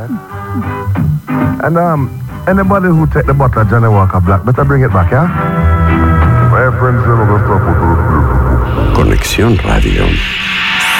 And anybody who take the bottle of Johnny Walker Black, better bring it back, yeah? Conexión Radio.